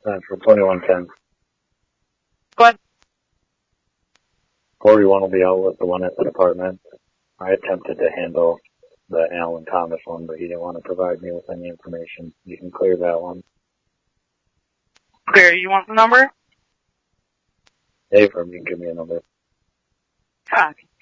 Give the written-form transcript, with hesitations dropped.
For 2110. Go ahead. 41 will be out with the one at the department. I attempted to handle the Alan Thomas one, but he didn't want to provide me with any information. You can clear that one. Clear, you want the number? Hey, you can give me a number. Copy.